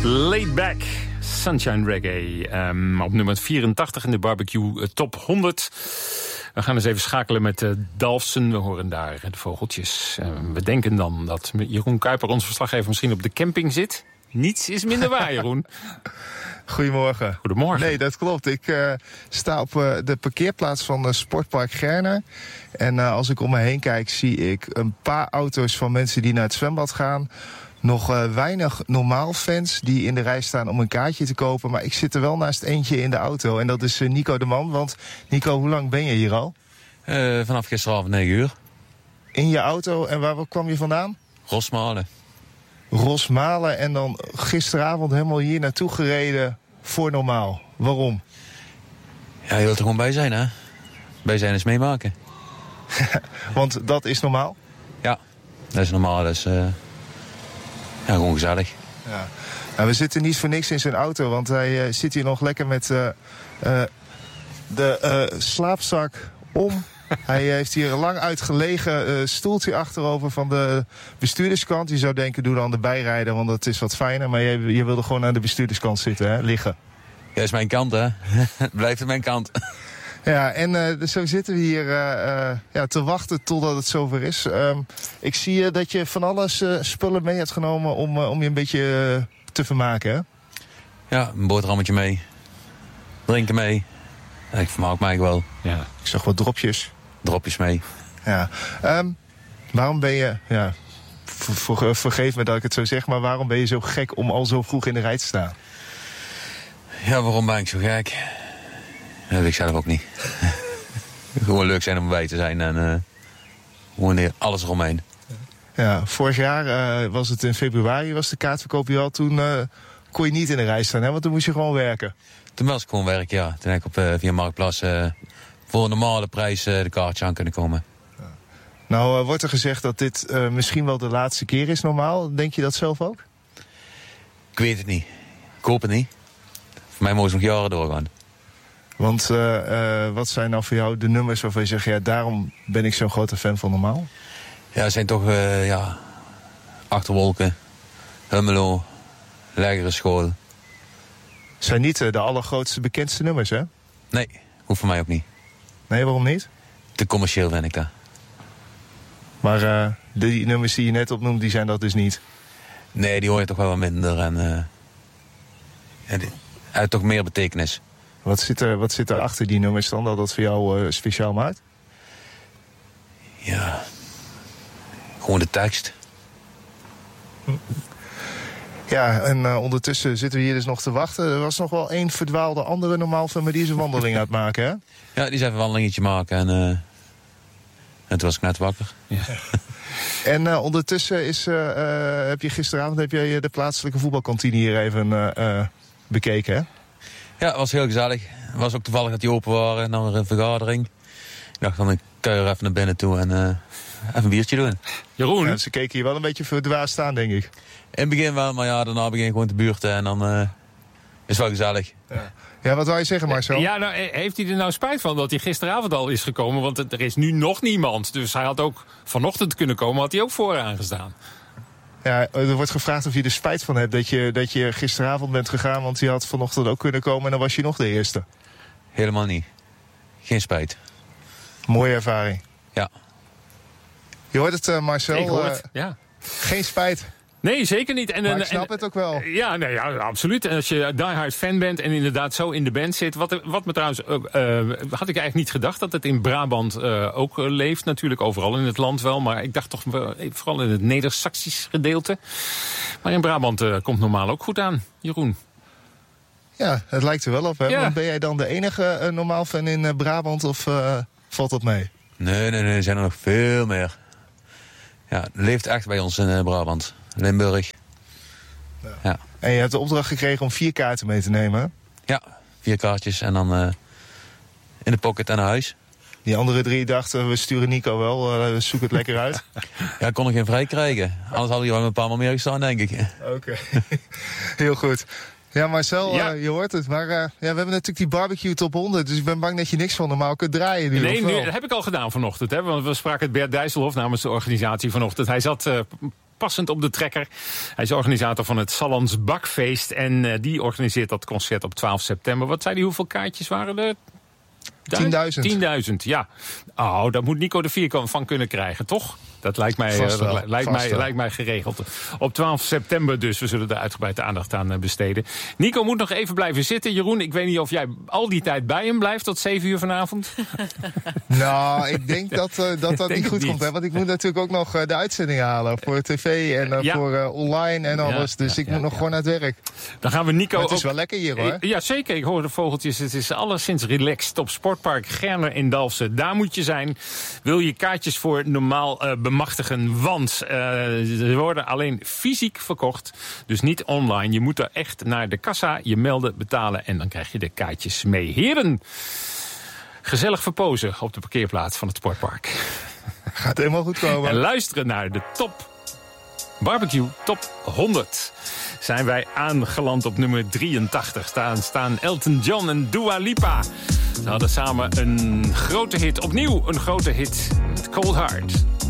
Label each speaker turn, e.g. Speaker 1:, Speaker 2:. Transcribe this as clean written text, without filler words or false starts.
Speaker 1: Laid Back, Sunshine Reggae. Op nummer 84 in de barbecue top 100. We gaan eens even schakelen met Dalfsen. We horen daar de vogeltjes. We denken dan dat Jeroen Kuiper, ons verslaggever, misschien op de camping zit. Niets is minder waar, Jeroen.
Speaker 2: Goedemorgen.
Speaker 1: Goedemorgen.
Speaker 2: Nee, dat klopt. Ik sta op de parkeerplaats van Sportpark Gerner. En als ik om me heen kijk, zie ik een paar auto's van mensen die naar het zwembad gaan. Nog weinig normaal fans die in de rij staan om een kaartje te kopen. Maar ik zit er wel naast eentje in de auto. En dat is Nico de Man. Want Nico, hoe lang ben je hier al?
Speaker 3: Vanaf gisteravond 9 uur.
Speaker 2: In je auto. En waar kwam je vandaan?
Speaker 3: Rosmalen.
Speaker 2: Rosmalen. En dan gisteravond helemaal hier naartoe gereden voor normaal. Waarom?
Speaker 3: Ja, je wilt er gewoon bij zijn, hè? Bij zijn is meemaken.
Speaker 2: Want dat is normaal?
Speaker 3: Ja, dat is normaal. Dat is ja, gewoon gezellig.
Speaker 2: Ja. Nou, we zitten niet voor niks in zijn auto, want hij zit hier nog lekker met de slaapzak om. Hij heeft hier een lang uitgelegen stoeltje achterover van de bestuurderskant. Je zou denken, doe dan de bijrijder, want dat is wat fijner. Maar je wilde gewoon aan de bestuurderskant zitten, hè? Liggen.
Speaker 3: Ja, dat is mijn kant, hè? Blijft aan mijn kant.
Speaker 2: Ja, en zo zitten we hier te wachten totdat het zover is. Ik zie dat je van alles spullen mee hebt genomen om je een beetje te vermaken, hè?
Speaker 3: Ja, een boterhammetje mee. Drinken mee. Ja, ik vermaak mij wel.
Speaker 2: Ja. Ik zag wat dropjes.
Speaker 3: Dropjes mee.
Speaker 2: Ja. Waarom ben je... Ja, vergeef me dat ik het zo zeg, maar waarom ben je zo gek om al zo vroeg in de rij te staan?
Speaker 3: Ja, waarom ben ik zo gek? Dat weet ik zelf ook niet. Gewoon leuk zijn om erbij te zijn en gewoon alles eromheen.
Speaker 2: Ja, vorig jaar was het in februari, was de kaartverkoop hier al. Toen kon je niet in de rij staan, hè? Want toen moest je gewoon werken.
Speaker 3: Toen was ik gewoon werken, ja. Toen heb ik via Marktplaats voor een normale prijs de kaartjes aan kunnen komen.
Speaker 2: Ja. Nou, wordt er gezegd dat dit misschien wel de laatste keer is normaal. Denk je dat zelf ook?
Speaker 3: Ik weet het niet. Ik hoop het niet. Voor mij mogen ze nog jaren doorgaan.
Speaker 2: Want wat zijn nou voor jou de nummers waarvan je zegt... ja, daarom ben ik zo'n grote fan van normaal?
Speaker 3: Ja, het zijn toch Achterwolken, Hummelo, Lagere School.
Speaker 2: Zijn niet de allergrootste, bekendste nummers, hè?
Speaker 3: Nee, hoeft voor mij ook niet.
Speaker 2: Nee, waarom niet?
Speaker 3: Te commercieel vind ik dat.
Speaker 2: Maar die nummers die je net opnoemt, die zijn dat dus niet?
Speaker 3: Nee, die hoor je toch wel wat minder. En die heeft toch meer betekenis.
Speaker 2: Wat zit er achter die nummers dan, dat dat voor jou speciaal maakt?
Speaker 3: Ja, gewoon de tekst.
Speaker 2: Ja, en ondertussen zitten we hier dus nog te wachten. Er was nog wel één verdwaalde andere normaal van, maar die is een wandeling aan het maken, hè?
Speaker 3: Ja, die is even een wandelingetje maken en toen was ik net wakker. Ja.
Speaker 2: En ondertussen heb je gisteravond de plaatselijke voetbalkantine hier even bekeken, hè?
Speaker 3: Ja, het was heel gezellig. Het was ook toevallig dat die open waren naar een vergadering. Ik dacht van, ik kan er even naar binnen toe en even een biertje doen.
Speaker 1: Jeroen?
Speaker 2: Ja, ze keken hier wel een beetje verdwaasd staan, denk ik.
Speaker 3: In het begin wel, maar ja, daarna begin je gewoon te buurten en dan is het wel gezellig.
Speaker 2: Ja, wat wou je zeggen, Marcel?
Speaker 1: Ja, nou, heeft hij er nou spijt van dat hij gisteravond al is gekomen? Want er is nu nog niemand. Dus hij had ook vanochtend kunnen komen, had hij ook vooraan gestaan.
Speaker 2: Ja, er wordt gevraagd of je er spijt van hebt dat je gisteravond bent gegaan, want hij had vanochtend ook kunnen komen en dan was je nog de eerste.
Speaker 3: Helemaal niet. Geen spijt.
Speaker 2: Mooie ervaring.
Speaker 3: Ja.
Speaker 2: Je hoort het, Marcel.
Speaker 1: Ik hoor het, ja.
Speaker 2: Geen spijt.
Speaker 1: Nee, zeker niet.
Speaker 2: Maar ik snap het ook wel.
Speaker 1: Ja, nee, ja, absoluut. En als je diehard fan bent en inderdaad zo in de band zit... Wat me trouwens... had ik eigenlijk niet gedacht dat het in Brabant ook leeft. Natuurlijk overal in het land wel. Maar ik dacht toch vooral in het Neder-Saxisch gedeelte. Maar in Brabant komt normaal ook goed aan, Jeroen.
Speaker 2: Ja, het lijkt er wel op. Hè?
Speaker 1: Ja.
Speaker 2: Want ben jij dan de enige normaal fan in Brabant of valt dat mee?
Speaker 3: Nee, er zijn er nog veel meer. Ja, het leeft echt bij ons in Brabant. Limburg. Ja.
Speaker 2: En je hebt de opdracht gekregen om 4 kaarten mee te nemen?
Speaker 3: Ja, 4 kaartjes en dan in de pocket en naar huis.
Speaker 2: Die andere 3 dachten, we sturen Nico wel, zoek het lekker uit.
Speaker 3: Ja, ik kon nog geen vrij krijgen. Anders hadden we wel een paar maal meer gestaan, denk ik.
Speaker 2: Oké. Heel goed. Ja, Marcel, ja. Je hoort het. Maar we hebben natuurlijk die barbecue top 100. Dus ik ben bang dat je niks van normaal kunt draaien nu.
Speaker 1: Nee, dat heb ik al gedaan vanochtend. Hè? Want we spraken het Bert Dijsselhoff namens de organisatie vanochtend. Hij zat passend op de trekker. Hij is organisator van het Sallands Bakfeest. En die organiseert dat concert op 12 september. Wat zei hij, hoeveel kaartjes waren er?
Speaker 2: 10.000.
Speaker 1: 10.000, ja. Oh, daar moet Nico de Vierkant van kunnen krijgen, toch? Dat lijkt mij geregeld. Op 12 september dus, we zullen er uitgebreid aandacht aan besteden. Nico moet nog even blijven zitten. Jeroen, ik weet niet of jij al die tijd bij hem blijft tot 7 uur vanavond.
Speaker 2: Nou, ik denk dat niet goed komt. Hè? Want ik moet natuurlijk ook nog de uitzending halen voor tv en voor online en alles. Dus ik moet nog gewoon naar het werk.
Speaker 1: Dan gaan we Nico
Speaker 2: maar het is wel lekker hier, hoor.
Speaker 1: Ja, zeker. Ik hoor de vogeltjes. Het is alleszins relaxed op Sportpark Gerner in Dalfsen. Daar moet je zijn. Wil je kaartjes voor normaal bemachtigen? Want ze worden alleen fysiek verkocht. Dus niet online. Je moet er echt naar de kassa, je melden, betalen en dan krijg je de kaartjes mee. Heren, gezellig verpozen op de parkeerplaats van het Sportpark.
Speaker 2: Gaat helemaal goed komen.
Speaker 1: En luisteren naar de Top Barbecue Top 100. Zijn wij aangeland op nummer 83. Staan Elton John en Dua Lipa. Ze hadden samen een grote hit. Opnieuw een grote hit. Cold Heart.